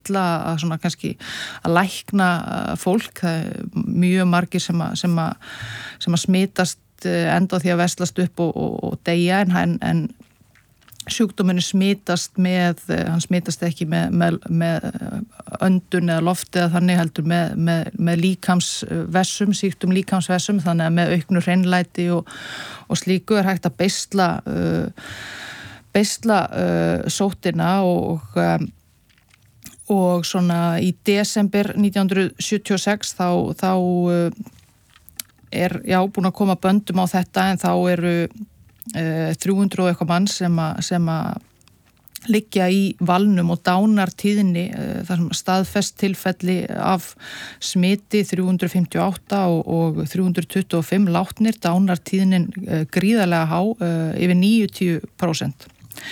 að svona kannski að lækna fólk, það mjög margir sem að smitast enda því að veslast upp og deyja en sjúkdómurinn smitast hann smitast ekki með öndun eða lofti eða þannig heldur með líkamsvessum, sýktum líkamsvessum, þannig að með auknu hreinlæti og slíku hægt að beisla sóttina og svona í desember 1976 þá búin að koma böndum á þetta en þá eru 300 og eitthvað mann sem að liggja í valnum og dánartíðni þar sem staðfest tilfelli af smiti 358 og 325 látnir, dánartíðnin gríðarlega há, yfir 90%.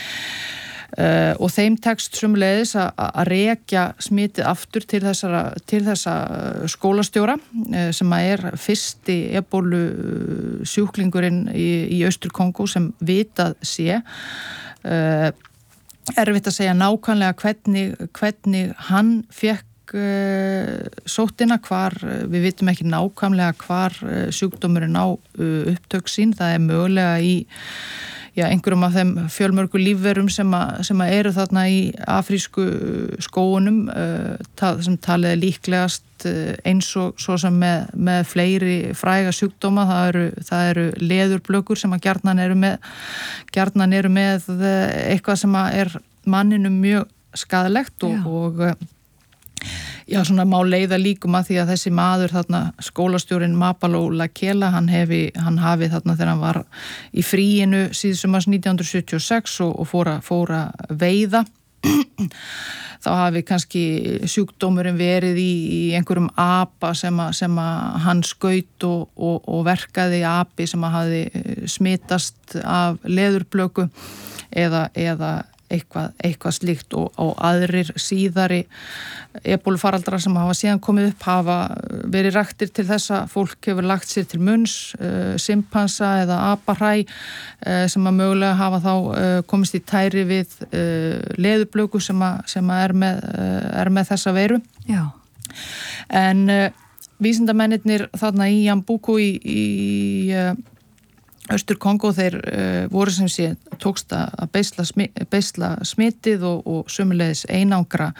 Og þeim tekst sömuleiðis að rekja smitið aftur til þessa skólastjóra sem er fyrsti ebólu sjúklingurinn í Austur-Kongó sem vitað sé. Erfitt að segja nákvæmlega hvernig hann fékk sóttina, við vitum ekki nákvæmlega hvar sjúkdómurinn á upptök sín, það er mögulega í einhverjum af þeim fjölmörgu lífverum sem eru þarna í afrísku skógunum sem talið er líklegast eins og svo sem með fleiri fræga sjúkdóma, það eru leðurblökur sem að gjarnan eru með eitthvað sem er manninum mjög skaðlegt og svona má leiða líkum að því að þessi maður þarna, skólastjórinn Mapalo Lakela, hann hafi þarna þegar hann var í fríinu síðsumars 1976 og fór að veiða þá hafi kannski sjúkdómurinn verið í einhverjum apa sem að hann skaut og verkaði api sem að hafi smitast af leðurblöku eða eitthvað slíkt og aðrir síðari ebólufaraldrar sem hafa síðan komið upp hafa verið raktir til þess að fólk hefur lagt sér til munns simpansa eða apahræ sem að mögulega hafa þá komist í tæri við leðurblöku sem er með þessa veiru. Já. En vísindamennirnir þarna í Jambuku í Austur-Kongó, þeir voru sem sé tókst að beisla smitið og sömuleiðis einangra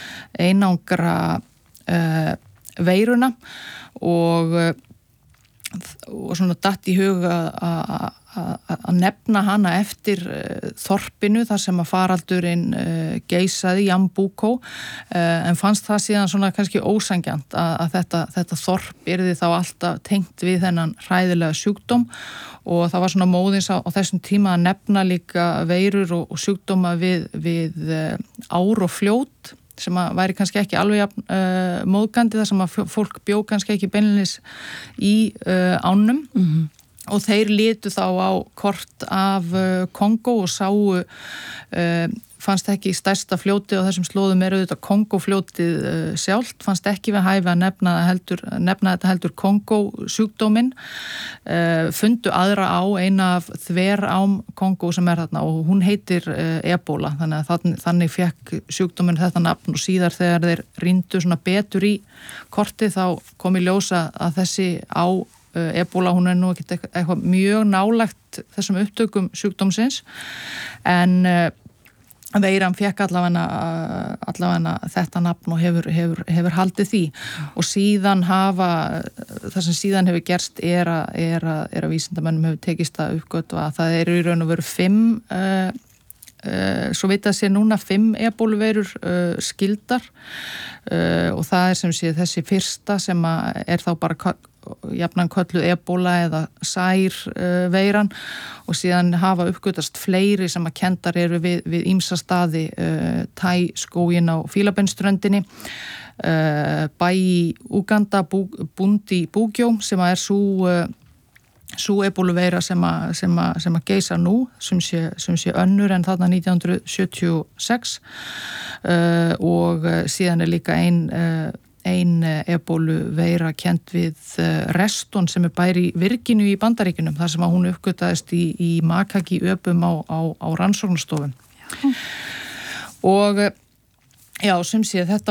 veiruna og svona datt í huga að nefna hana eftir þorpinu þar sem að faraldurinn geisaði, Jambuku, en fannst það síðan svona kannski ósanngjarnt að þetta þorp yrði þá alltaf tengt við þennan hræðilega sjúkdóm og það var svona móðins á þessum tíma að nefna líka veirur og sjúkdóma við ár og fljót sem að væri kannski ekki alveg móðgandi þar sem að fólk bjó kannski ekki beinleinis í ánum. Og þeir litu þá á kort af Kongó og sáu, fannst ekki stærsta fljótið á þessum slóðum auðvitað Kongófljótið sjálft, fannst ekki við hæfi að nefna þetta heldur Kongó sjúkdóminn, fundu aðra á, eina af þverám Kongó sem þarna og hún heitir ebóla, þannig fekk sjúkdóminn þetta nafn og síðar þegar þeir rýndu svona betur í kortið þá kom í ljósa að þessi á ebóla, hún er nú ekki eitthvað mjög nálægt þessum upptökum sjúkdómsins en veiran fekk allavega þetta nafn og hefur haldið því og síðan það sem síðan hefur gerst er að vísindamönnum hefur tekist að uppgötva að það eru í raun og veru 5 svo veit að sé núna 5 ebóluveirur skildar og það er sem sé þessi fyrsta sem er þá bara jafnan kölluð ebóla eða særveiran og síðan hafa uppgötast fleiri sem að kenndar eru við ýmsa staði, Thai-skógin á Fílabeinsströndinni, bæ í Uganda, Bundi Búgjó sem að er sú ebóluveira sem að geisa nú, sem sé önnur en þarna 1976 og síðan er líka ein ebóluveira kennd við Reston sem er bæri í Virginíu í Bandaríkjunum þar sem að hún uppgötaðist í makaki öpum á rannsóknarstofum. Og Já, sem sé þetta